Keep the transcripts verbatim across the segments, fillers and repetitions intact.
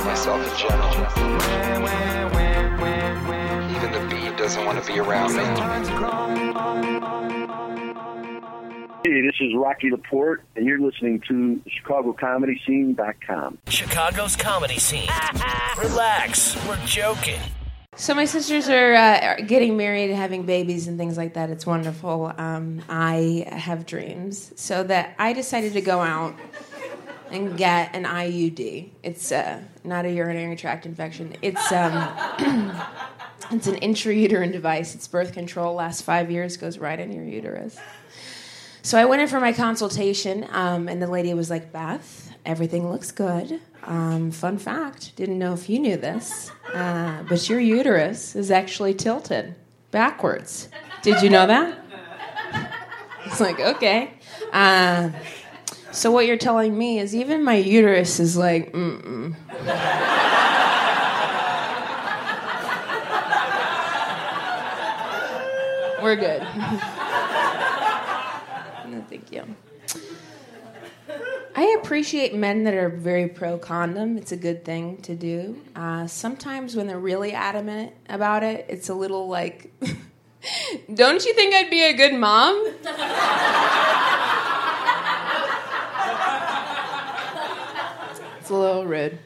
myself in general. Even the bee doesn't want to be around me. Hey, this is Rocky Laporte, and you're listening to Chicago Comedy Scene dot com. Chicago's comedy scene. Relax, we're joking. So my sisters are uh, getting married and having babies and things like that. It's wonderful. Um, I have dreams. So that I decided to go out and get an I U D. It's uh, not a urinary tract infection. It's um, it's an intrauterine device. It's birth control. Lasts five years. Goes right in your uterus. So I went in for my consultation, um, and the lady was like, Beth, everything looks good. Um, fun fact, didn't know if you knew this, uh, but your uterus is actually tilted backwards. Did you know that? It's like, okay. Uh, so what you're telling me is even my uterus is like, mm-mm. We're good. No, thank you. I appreciate men that are very pro-condom. It's a good thing to do. Uh, sometimes when they're really adamant about it, it's a little like, don't you think I'd be a good mom? It's a little rude.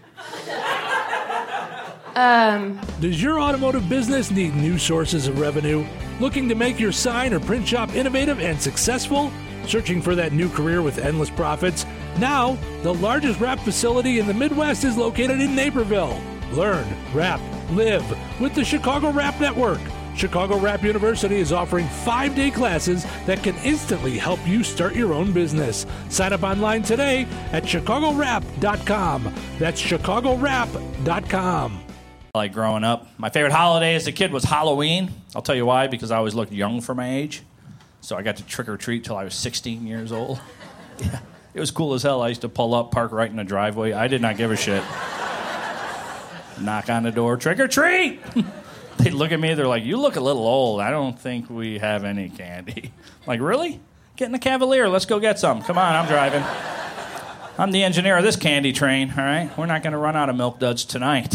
Um, Does your automotive business need new sources of revenue? Looking to make your sign or print shop innovative and successful? Searching for that new career with endless profits? Now, the largest wrap facility in the Midwest is located in Naperville. Learn, wrap, live with the Chicago Wrap Network. Chicago Wrap University is offering five-day classes that can instantly help you start your own business. Sign up online today at chicago wrap dot com. That's chicago wrap dot com. Like growing up, my favorite holiday as a kid was Halloween. I'll tell you why, because I always looked young for my age. So I got to trick-or-treat till I was sixteen years old. Yeah. It was cool as hell. I used to pull up, park right in the driveway. I did not give a shit. Knock on the door, trick or treat! They'd look at me, they're like, you look a little old. I don't think we have any candy. I'm like, really? Get in the Cavalier. Let's go get some. Come on, I'm driving. I'm the engineer of this candy train, all right? We're not going to run out of Milk Duds tonight.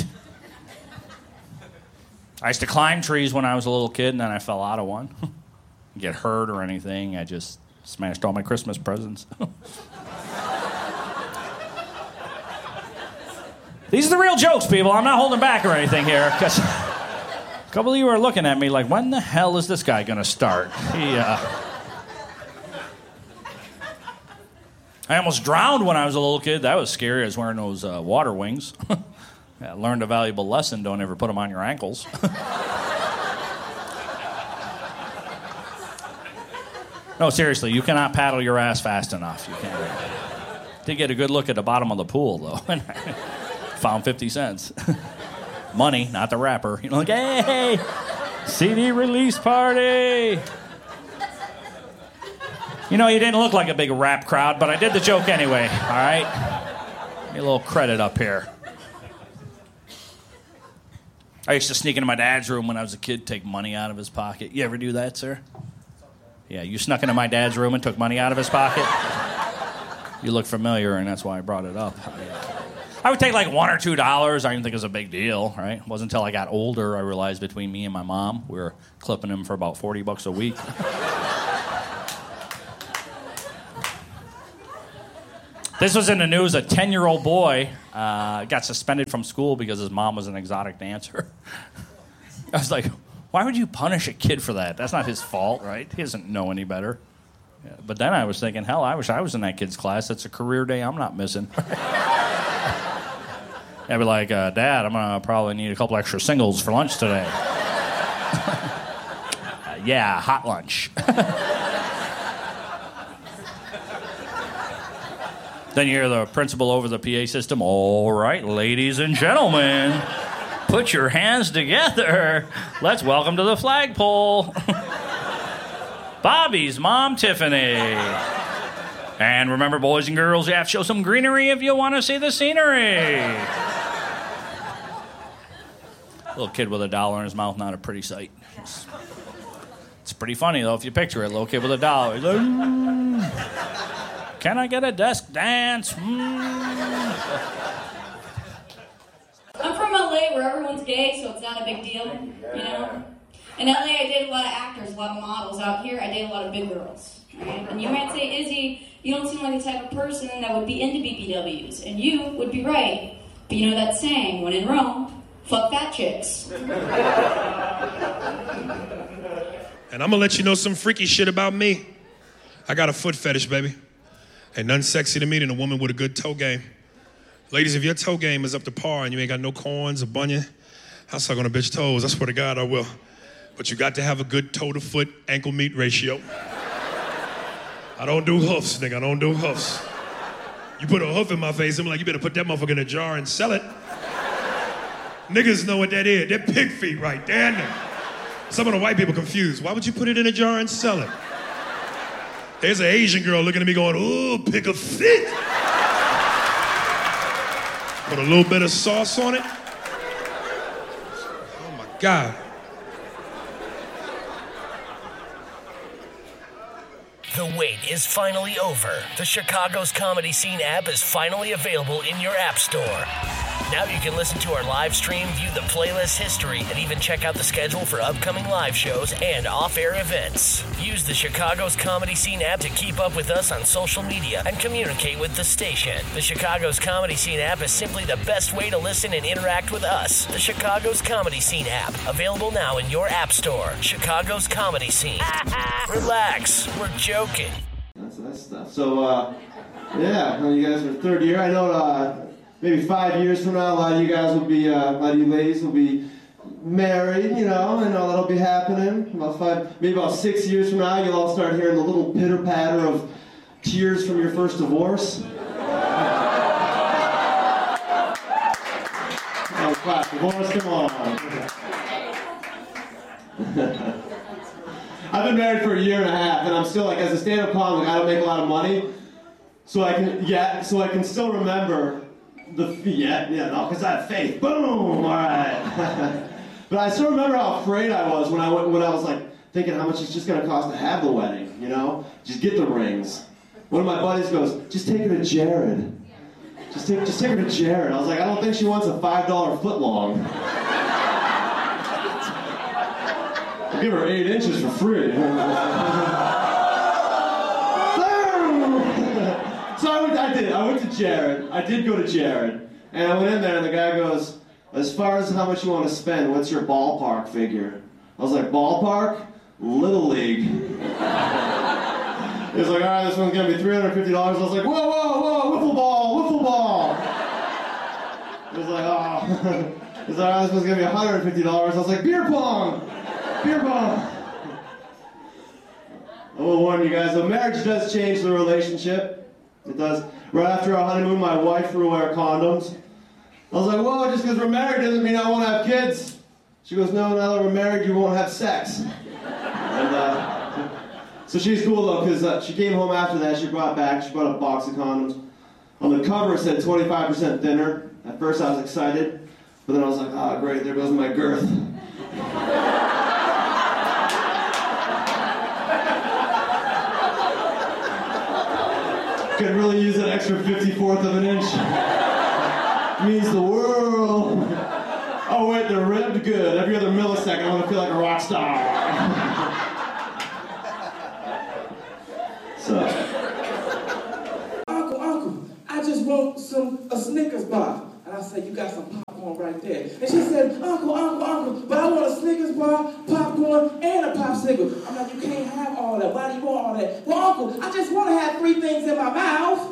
I used to climb trees when I was a little kid, and then I fell out of one. Get hurt or anything. I just smashed all my Christmas presents. These are the real jokes, people. I'm not holding back or anything here, because a couple of you are looking at me like, when the hell is this guy going to start? He, uh... I almost drowned when I was a little kid. That was scary. I was wearing those uh, water wings. I learned a valuable lesson. Don't ever put them on your ankles. No, seriously, you cannot paddle your ass fast enough. You can't. Did get a good look at the bottom of the pool, though. Found fifty cents. Money, not the rapper. You know, like, hey, C D release party. You know, you didn't look like a big rap crowd, but I did the joke anyway, all right? Give me a little credit up here. I used to sneak into my dad's room when I was a kid, take money out of his pocket. You ever do that, sir? Yeah, you snuck into my dad's room and took money out of his pocket? You look familiar, and that's why I brought it up. I would take like one or two dollars. I didn't think it was a big deal, right? It wasn't until I got older I realized between me and my mom, we were clipping him for about forty bucks a week. This was in the news. A ten-year-old boy uh, got suspended from school because his mom was an exotic dancer. I was like, why would you punish a kid for that? That's not his fault, right? He doesn't know any better. Yeah, but then I was thinking, hell, I wish I was in that kid's class. That's a career day I'm not missing. I'd be like, uh, Dad, I'm going to probably need a couple extra singles for lunch today. uh, yeah, hot lunch. Then you hear the principal over the P A system, all right, ladies and gentlemen, put your hands together. Let's welcome to the flagpole Bobby's mom, Tiffany. And remember, boys and girls, you have to show some greenery if you want to see the scenery. Little kid with a dollar in his mouth, not a pretty sight. It's, it's pretty funny, though, if you picture it. Little kid with a dollar. He's like, mm. Can I get a desk dance? Mm. gay, so it's not a big deal, you know? In L A, I dated a lot of actors, a lot of models. Out here, I dated a lot of big girls. Right? And you might say, Izzy, you don't seem like the type of person that would be into B B Ws. And you would be right. But you know that saying, when in Rome, fuck fat chicks. And I'm gonna let you know some freaky shit about me. I got a foot fetish, baby. Ain't nothing sexy to me than a woman with a good toe game. Ladies, if your toe game is up to par and you ain't got no corns or bunion, I'll suck on a bitch toes. I swear to God, I will. But you got to have a good toe-to-foot ankle-meat ratio. I don't do hoofs, nigga. I don't do hoofs. You put a hoof in my face, I'm like, you better put that motherfucker in a jar and sell it. Niggas know what that is. They're pig feet right there. Some of the white people confused. Why would you put it in a jar and sell it? There's an Asian girl looking at me going, ooh, pick a fit. Put a little bit of sauce on it. Oh my God. The wait is finally over. The Chicago's Comedy Scene app is finally available in your app store. Now you can listen to our live stream, view the playlist history, and even check out the schedule for upcoming live shows and off-air events. Use the Chicago's Comedy Scene app to keep up with us on social media and communicate with the station. The Chicago's Comedy Scene app is simply the best way to listen and interact with us. The Chicago's Comedy Scene app, available now in your app store. Chicago's Comedy Scene. Relax, we're joking. That's that stuff. So, uh, yeah, when you guys are third year, I know, uh, maybe five years from now, a lot of you guys will be, uh, a lot of you ladies will be married, you know, I know that'll be happening. About five, maybe about six years from now, you'll all start hearing the little pitter-patter of tears from your first divorce. Oh, class, divorce, come on. I've been married for a year and a half, and I'm still, like, as a stand-up comic, I don't make a lot of money, so I can, yeah, so I can still remember the, yeah, yeah, no, because I have faith. Boom! All right. But I still remember how afraid I was when I went, when I was like thinking how much it's just gonna cost to have the wedding. You know, just get the rings. One of my buddies goes, "Just take her to Jared. Just take, just take her to Jared." I was like, I don't think she wants a five dollar foot long. I'll give her eight inches for free. So I, went, I did. I went to Jared. I did go to Jared. And I went in there, and the guy goes, "As far as how much you want to spend, what's your ballpark figure?" I was like, "Ballpark? Little League." He was like, "All right, this one's going to be three hundred fifty dollars. I was like, "Whoa, whoa, whoa, wiffle ball, wiffle ball." He was like, "Oh." He was like, "All right, this one's going to be one hundred fifty dollars. I was like, "Beer pong, beer pong." I will warn you guys, though, marriage does change the relationship. It does. Right after our honeymoon, my wife threw away our condoms. I was like, "Whoa, just because we're married doesn't mean I won't have kids." She goes, "No, now that we're married, you won't have sex." And uh, so she's cool, though, because uh, she came home after that. She brought back, she brought a box of condoms. On the cover, it said twenty-five percent thinner. At first, I was excited. But then I was like, "Ah, oh, great, there goes my girth." Could really use an extra fifty-fourth of an inch. Means the world. Oh wait, they're ribbed good. Every other millisecond, I want to feel like a rock star. So. Uncle, uncle, I just want some a Snickers bar. And I said, "You got some popcorn right there." And she said, "Uncle, uncle, uncle, but I want a Snickers bar, popcorn, and a popsicle." I'm like, "You can't have all that. Why do you want all that?" "Well, uncle, I just want to have three things in my mouth."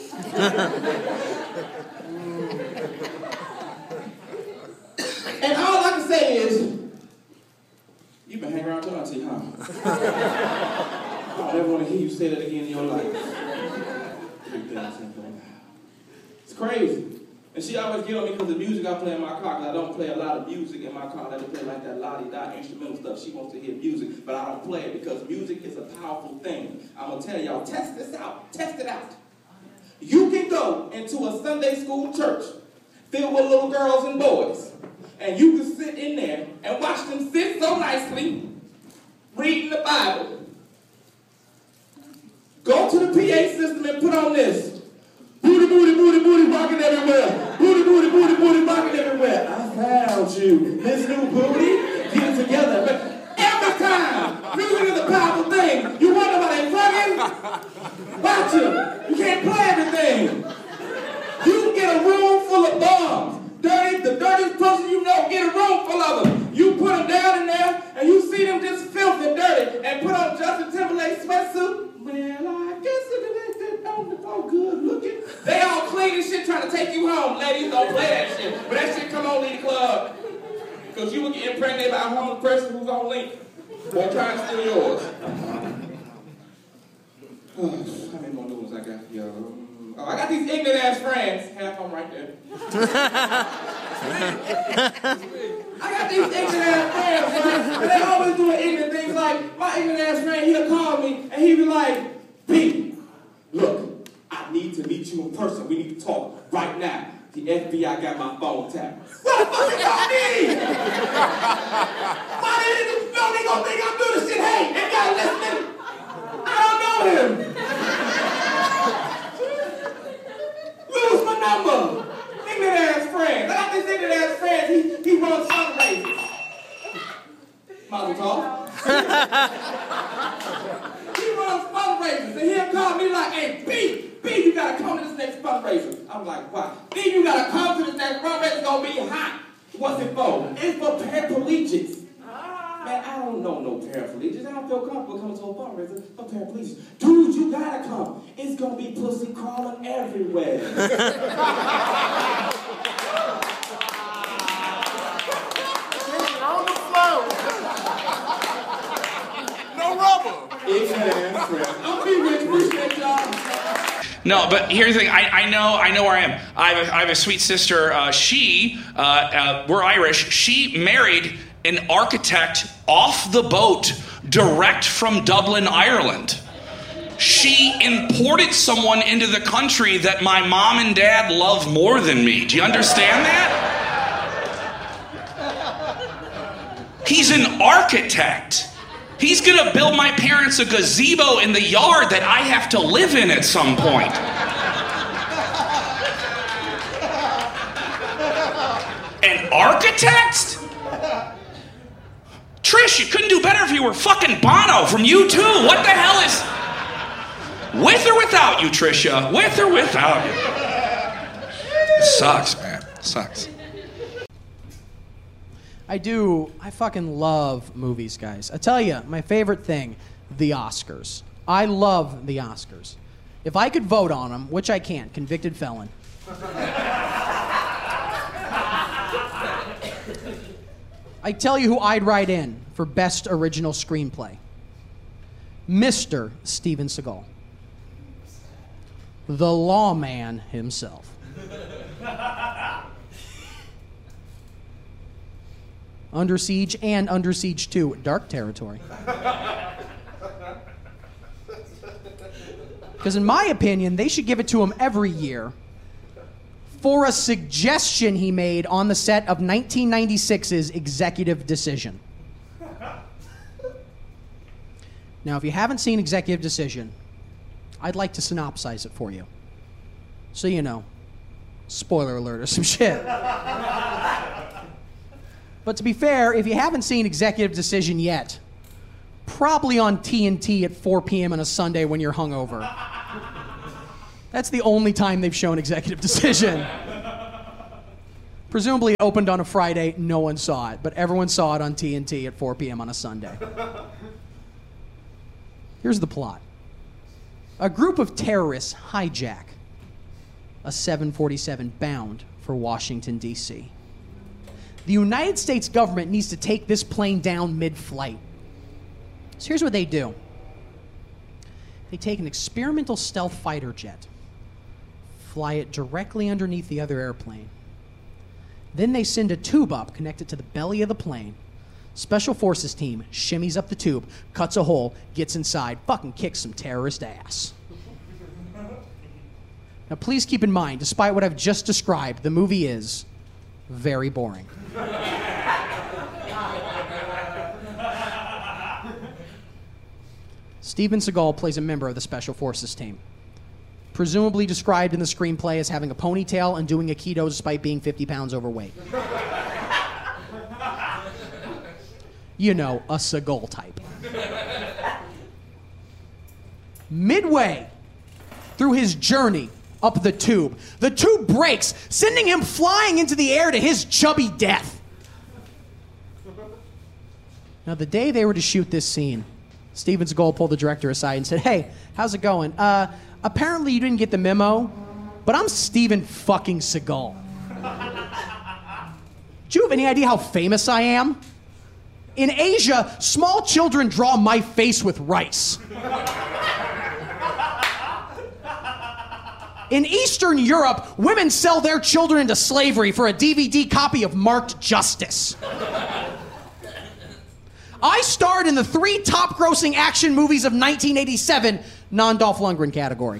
And all I can say is, "You've been hanging around to auntie, huh?" I never want to hear you say that again in your life. Three things in my mouth. It's crazy. And she always get on me because the music I play in my car, because I don't play a lot of music in my car. I don't play like that la-di-da instrumental stuff. She wants to hear music, but I don't play it because music is a powerful thing. I'm going to tell y'all, test this out. Test it out. You can go into a Sunday school church filled with little girls and boys, and you can sit in there and watch them sit so nicely, reading the Bible. Go to the P A system and put on this. Booty, booty, booty, booty, rocking everywhere. Booty, booty, booty, booty, rocking everywhere. I found about you. This new booty, get it together. But every time, music is a powerful thing. You wonder why they fucking? Watch you. You can't play everything. You can get a room full of bums. Dirty, the dirtiest person you know, get a room full of them. You put them down in there, and you see them just filthy dirty, and put on Justin Timberlake sweatsuit. Well, I guess it don't go good looking. They all clean and shit trying to take you home. Ladies, don't play that shit. But that shit come on in the club. Because you will get impregnated by a homeless person who's on link. Or trying to steal yours. Oh, how many more new ones I got for y'all? Oh, I got these ignorant ass friends. Half of them right there. I got these ignorant ass friends, right? And they always doing ignorant things like, my ignorant ass friend, he'll call me and he'll be like, B, look, I need to meet you in person. We need to talk right now. The F B I got my phone tapped. What the fuck you got me? Why did you know they gonna think I'm doing this shit? Hey, they gotta listen. I don't know him. Lose my number. Ignorant ass friends. I got this ignorant ass friend. He, he runs fundraisers. Mazel tov. He runs fundraisers. And he'll call me like, hey, B, B, you gotta come to this next fundraiser. I'm like, why? B, you gotta come to this next fundraiser. It's gonna be hot. What's it for? It's for paraplegics. Man, I don't know no paraplegics. I don't feel comfortable coming to a fundraiser for paraplegics. Dude, you gotta come. It's gonna be pussy crawling everywhere. On the floor. No rubber. I'm be rich. Appreciate y'all. No, but here's the thing. I, I know I know where I am. I have a, I have a sweet sister. Uh, she, uh, uh, we're Irish. She married an architect off the boat, direct from Dublin, Ireland. She imported someone into the country that my mom and dad love more than me. Do you understand that? He's an architect. He's gonna build my parents a gazebo in the yard that I have to live in at some point. An architect? Trish, you couldn't do better if you were fucking Bono from U two. What the hell is... With or without you, Trisha? With or without you? It sucks, man. It sucks. I do. I fucking love movies, guys. I tell you, my favorite thing, the Oscars. I love the Oscars. If I could vote on them, which I can't, convicted felon. I tell you who I'd write in for Best Original Screenplay. Mister Steven Seagal. The lawman himself. Under Siege and Under Siege two, Dark Territory. Because in my opinion, they should give it to him every year for a suggestion he made on the set of nineteen ninety-six's Executive Decision. Now, if you haven't seen Executive Decision, I'd like to synopsize it for you. So you know, spoiler alert or some shit. But to be fair, if you haven't seen Executive Decision yet, probably on T N T at four p.m. on a Sunday when you're hungover. That's the only time they've shown Executive Decision. Presumably it opened on a Friday, no one saw it, but everyone saw it on T N T at four p.m. on a Sunday. Here's the plot. A group of terrorists hijack a seven forty-seven bound for Washington, D C The United States government needs to take this plane down mid-flight. So here's what they do. They take an experimental stealth fighter jet, fly it directly underneath the other airplane. Then they send a tube up connected to the belly of the plane. Special Forces team shimmies up the tube, cuts a hole, gets inside, fucking kicks some terrorist ass. Now please keep in mind, despite what I've just described, the movie is very boring. Steven Seagal plays a member of the Special Forces team. Presumably described in the screenplay as having a ponytail and doing Aikido despite being fifty pounds overweight. You know, a Seagal type. Midway through his journey up the tube, the tube breaks, sending him flying into the air to his chubby death. Now, the day they were to shoot this scene, Steven Seagal pulled the director aside and said, "Hey, how's it going? Uh, apparently you didn't get the memo, but I'm Steven fucking Seagal. Do you have any idea how famous I am? In Asia, small children draw my face with rice. In Eastern Europe, women sell their children into slavery for a D V D copy of Marked Justice. I starred in the three top-grossing action movies of nineteen eighty-seven, non-Dolph Lundgren category.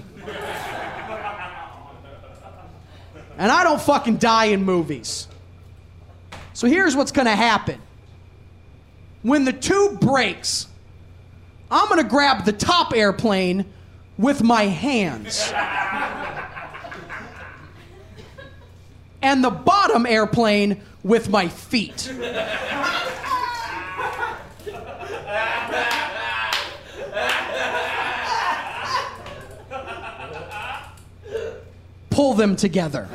And I don't fucking die in movies. So here's what's gonna happen. When the tube breaks, I'm gonna grab the top airplane with my hands. And the bottom airplane with my feet. Pull them together.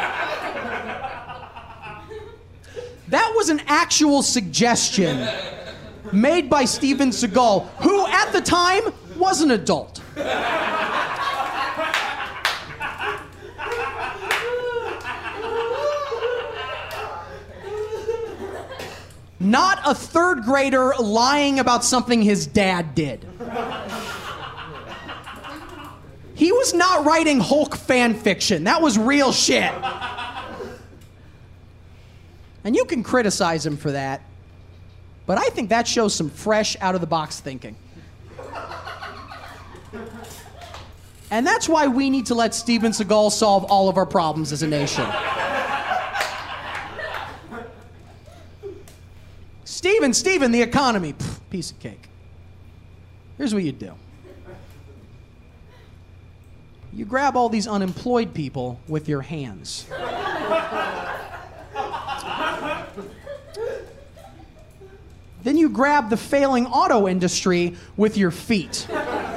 That was an actual suggestion made by Steven Seagal, who at the time was an adult. Not a third grader lying about something his dad did. He was not writing Hulk fan fiction. That was real shit. And you can criticize him for that, but I think that shows some fresh, out-of-the-box thinking. And that's why we need to let Steven Seagal solve all of our problems as a nation. Steven, Steven, the economy. Pff, piece of cake. Here's what you do. You grab all these unemployed people with your hands. Then you grab the failing auto industry with your feet.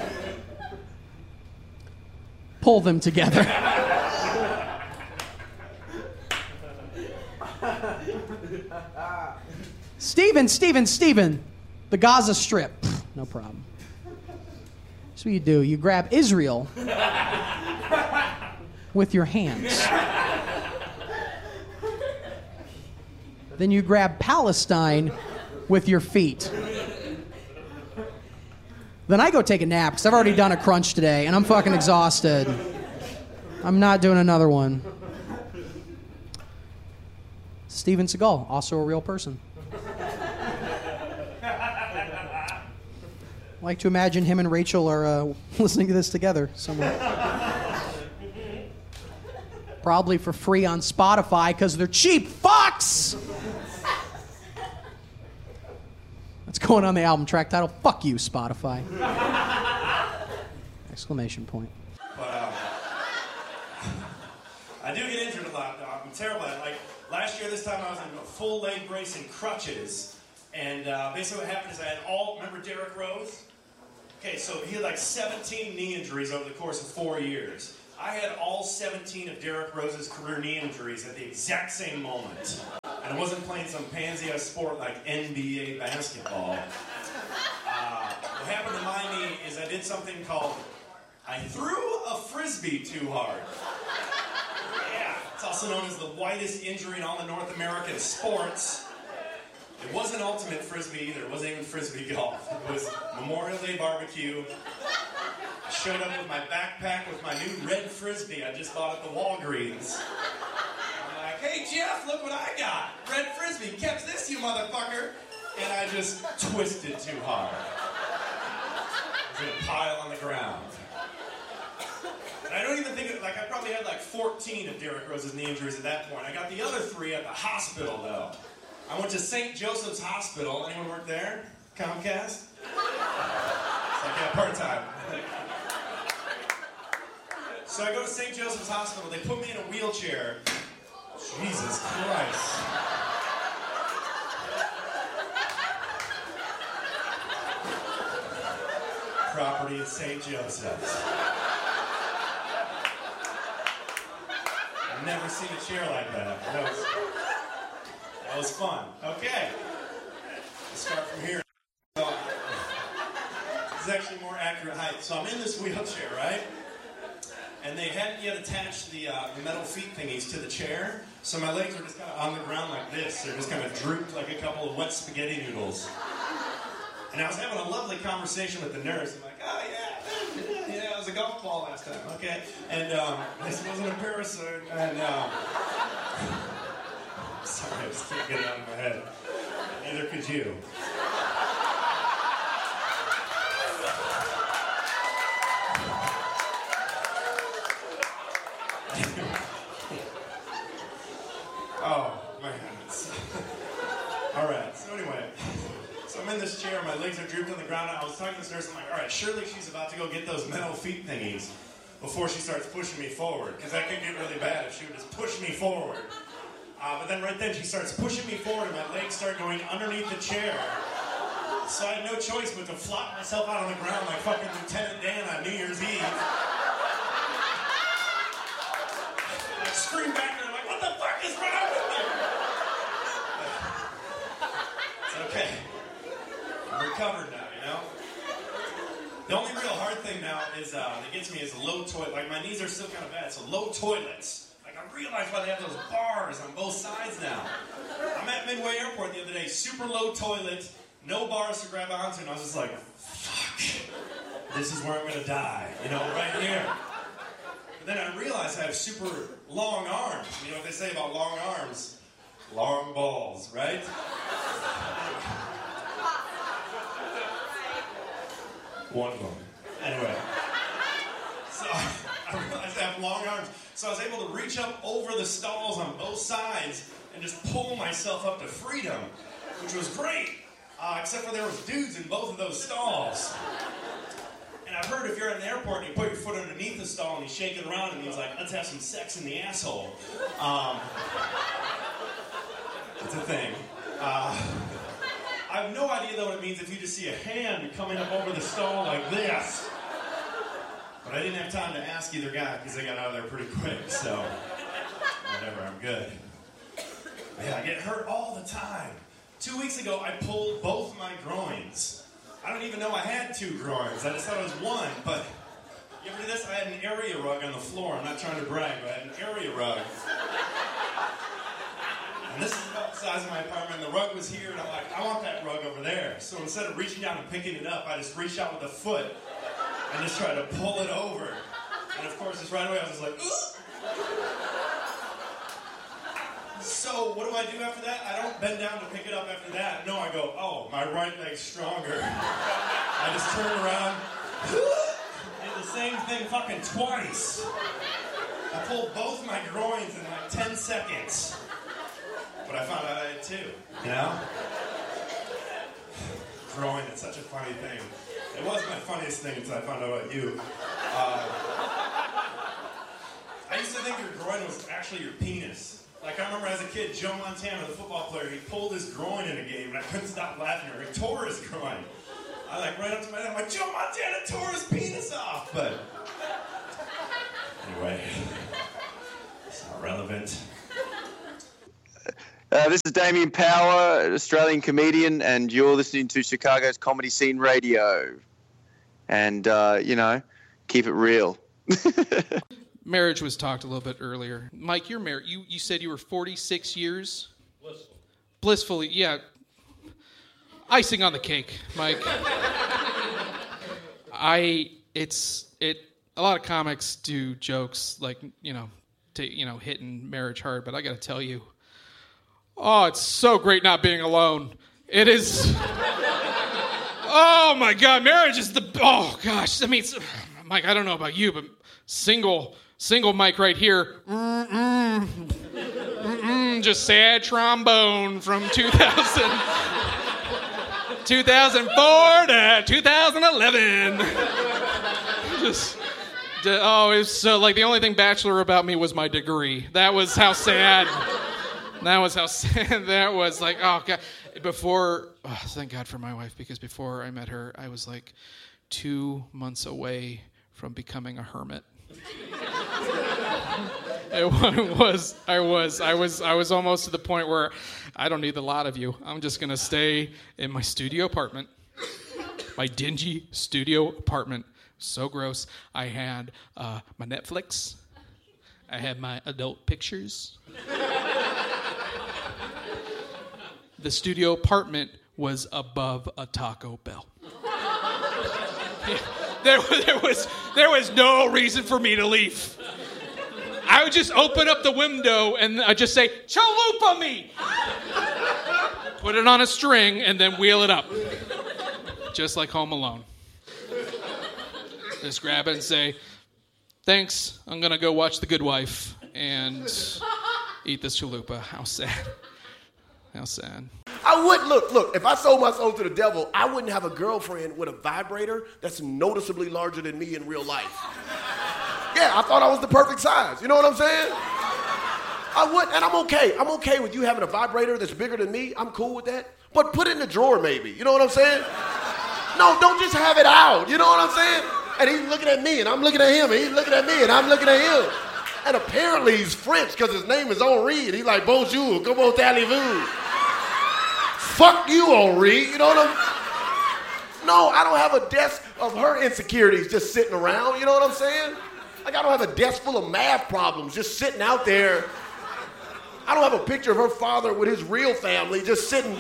Pull them together. Steven, Steven, Steven, the Gaza Strip. Pfft, no problem. That's what you do. You grab Israel with your hands. Then you grab Palestine with your feet. Then I go take a nap because I've already done a crunch today and I'm fucking exhausted. I'm not doing another one. Steven Seagal, also a real person. I like to imagine him and Rachel are uh, listening to this together somewhere. Probably for free on Spotify because they're cheap fucks! That's going on the album track title. Fuck you, Spotify. Exclamation point. But, uh, I do get injured a lot, Doc. I'm terrible at it. Like, last year this time I was in a full leg brace and crutches. And uh, basically what happened is I had all, remember Derrick Rose? Okay, so he had like seventeen knee injuries over the course of four years. I had all seventeen of Derrick Rose's career knee injuries at the exact same moment. And I wasn't playing some pansy-ass sport like N B A basketball. Uh, what happened to my knee is I did something called, I threw a frisbee too hard. Yeah, it's also known as the whitest injury in all the North American sports. It wasn't ultimate frisbee either. It wasn't even frisbee golf. It was Memorial Day barbecue. I showed up with my backpack with my new red frisbee I just bought at the Walgreens. I'm like, hey Jeff, look what I got. Red frisbee. Catch this, you motherfucker. And I just twisted too hard. It was in a pile on the ground. And I don't even think, it, like I probably had like fourteen of Derrick Rose's knee injuries at that point. I got the other three at the hospital though. I went to Saint Joseph's Hospital. Anyone work there? Comcast? It's like, yeah, part-time. So I go to Saint Joseph's Hospital. They put me in a wheelchair. Jesus Christ. property in Saint Joseph's. I've never seen a chair like that. That was, that was fun. Okay. Let's start from here. So, this is actually more accurate height. So I'm in this wheelchair, right? And they hadn't yet attached the, uh, the metal feet thingies to the chair. So my legs are just kind of on the ground like this. They're just kind of drooped like a couple of wet spaghetti noodles. And I was having a lovely conversation with the nurse. I'm like, oh, yeah, yeah, yeah, it was a golf ball last time, okay? And um, this wasn't a parasite. And, um, sorry, I just can't get it out of my head. Neither could you. Oh, my heavens. All right, so anyway. So I'm in this chair, my legs are drooped on the ground. I was talking to this nurse, I'm like, all right, surely she's about to go get those metal feet thingies before she starts pushing me forward, because that could get really bad if she would just push me forward. Uh, but then right then she starts pushing me forward and my legs start going underneath the chair. So I had no choice but to flop myself out on the ground like fucking Lieutenant Dan on New Year's Eve. I scream back there like, what the fuck is wrong with me? It's okay. I'm recovered now, you know? The only real hard thing now is, uh, that gets me is low toilet. Like, my knees are still kind of bad, so low toilets. Like, I realize why they have those bars on both sides now. I'm at Midway Airport the other day, super low toilet, no bars to grab onto, and I was just like, fuck, this is where I'm gonna die, you know, right here. But then I realized I have super long arms. You know what they say about long arms? Long balls, right? One of them. Anyway. So I realized I have long arms. So I was able to reach up over the stalls on both sides and just pull myself up to freedom, which was great. Uh, except for there was dudes in both of those stalls. And I've heard if you're at an airport and you put your foot underneath the stall and you shake it around and he's like, let's have some sex in the asshole. Um, it's a thing. Uh, I have no idea, though, what it means if you just see a hand coming up over the stall like this. But I didn't have time to ask either guy because they got out of there pretty quick, so whatever, I'm good. But yeah, I get hurt all the time. Two weeks ago, I pulled both my groins. I don't even know I had two groins. I just thought it was one, but you ever do this? I had an area rug on the floor. I'm not trying to brag, but I had an area rug. And this is about the size of my apartment. The rug was here, and I'm like, I want that rug over there. So instead of reaching down and picking it up, I just reached out with a foot and just tried to pull it over. And of course, just right away, I was just like, ugh! So what do I do after that? I don't bend down to pick it up after that. No, I go, oh, my right leg's stronger. I just turn around, did the same thing fucking twice. I pulled both my groins in like ten seconds. But I found out I had two, you know? Groin, it's such a funny thing. It was my funniest thing until I found out about you. Uh, I used to think your groin was actually your penis. Like, I remember as a kid, Joe Montana, the football player, he pulled his groin in a game, and I couldn't stop laughing, or he tore his groin. I, like, right up to my head, I'm like, Joe Montana tore his penis off! But, anyway, it's not relevant. Uh, this is Damien Power, an Australian comedian, and you're listening to Chicago's Comedy Scene Radio. And, uh, you know, keep it real. Marriage was talked a little bit earlier. Mike, you're married. You, you said you were forty-six years? Blissful. Blissfully, yeah. Icing on the cake, Mike. I, it's, it, a lot of comics do jokes like, you know, to, you know, hitting marriage hard, but I got to tell you, oh, it's so great not being alone. It is. Oh, my God. Marriage is the. Oh, gosh. I mean, it's, Mike, I don't know about you, but single, single Mike right here. Mm-mm, mm-mm, just sad trombone from two thousand, two thousand four to two thousand eleven. Just. Oh, it was so. Like, the only thing Bachelor about me was my degree. That was how sad. That was how sad that was. Like, oh, God. Before, oh, thank God for my wife, because before I met her, I was like two months away from becoming a hermit. It was, I was, I was, I was almost to the point where I don't need the lot of you. I'm just gonna stay in my studio apartment, my dingy studio apartment. So gross. I had uh, my Netflix. I had my adult pictures. The studio apartment was above a Taco Bell. Yeah, there, there was, there was no reason for me to leave. I would just open up the window and I'd just say, "Chalupa me!" Put it on a string and then wheel it up. Just like Home Alone. Just grab it and say, "Thanks, I'm gonna go watch The Good Wife and eat this chalupa." How sad. How sad. I would, look, look, if I sold my soul to the devil, I wouldn't have a girlfriend with a vibrator that's noticeably larger than me in real life. Yeah, I thought I was the perfect size. You know what I'm saying? I would, and I'm okay. I'm okay with you having a vibrator that's bigger than me. I'm cool with that. But put it in the drawer, maybe. You know what I'm saying? No, don't just have it out. You know what I'm saying? And he's looking at me, and I'm looking at him, and he's looking at me, and I'm looking at him. And apparently he's French, because his name is Henri, and he's like, "Bonjour, comment allez-vous?" Fuck you, Henri. You know what I'm... No, I don't have a desk of her insecurities just sitting around. You know what I'm saying? Like, I don't have a desk full of math problems just sitting out there. I don't have a picture of her father with his real family just sitting...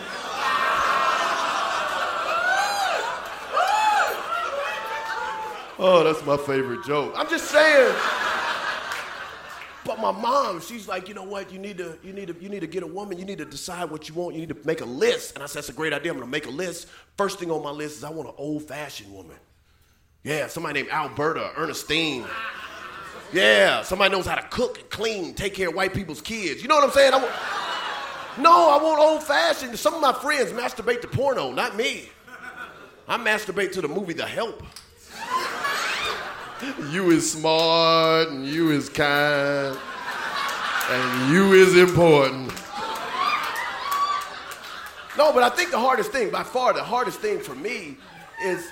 Oh, that's my favorite joke. I'm just saying. But my mom, she's like, "You know what? You need to, you need to, you need to get a woman. You need to decide what you want. You need to make a list." And I said, "That's a great idea. I'm gonna make a list. First thing on my list is I want an old-fashioned woman. Yeah, somebody named Alberta, Ernestine. Yeah, somebody knows how to cook and clean, take care of white people's kids. You know what I'm saying? I want, no, I want old-fashioned. Some of my friends masturbate to porno, not me. I masturbate to the movie The Help. You is smart, and you is kind, and you is important." No, but I think the hardest thing, by far the hardest thing for me is...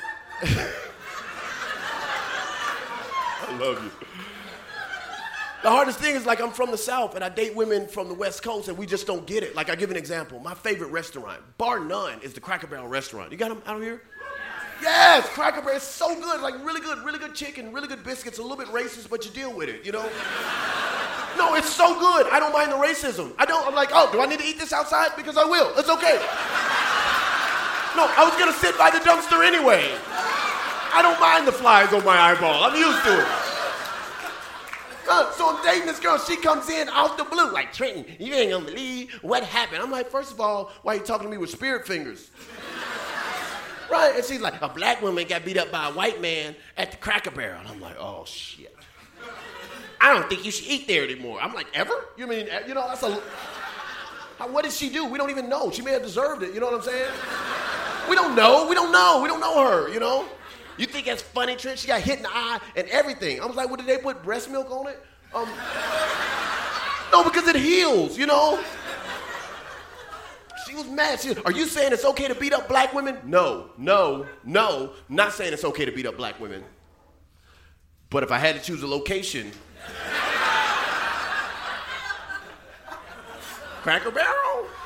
I love you. The hardest thing is, like, I'm from the South, and I date women from the West Coast, and we just don't get it. Like, I give an example. My favorite restaurant, bar none, is the Cracker Barrel restaurant. You got them out here? Yes, Cracker Barrel is so good, like really good, really good chicken, really good biscuits, a little bit racist, but you deal with it, you know? No, it's so good. I don't mind the racism. I don't, I'm like, "Oh, do I need to eat this outside? Because I will. It's okay." No, I was gonna sit by the dumpster anyway. I don't mind the flies on my eyeball. I'm used to it. Uh, so I'm dating this girl. She comes in out the blue, like, "Trenton, you ain't gonna believe what happened." I'm like, "First of all, why are you talking to me with spirit fingers?" Right, and she's like, "A black woman got beat up by a white man at the Cracker Barrel." I'm like, "Oh, shit. I don't think you should eat there anymore." I'm like, "Ever? You mean, you know, that's a... How, what did she do? We don't even know. She may have deserved it, you know what I'm saying? We don't know. We don't know. We don't know her, you know? You think that's funny, Trent? She got hit in the eye and everything. I was like, "Well, did they put breast milk on it?" Um, no, because it heals, you know? She was mad. She was, "Are you saying it's okay to beat up black women?" No, no, no. Not saying it's okay to beat up black women. But if I had to choose a location, Cracker Barrel?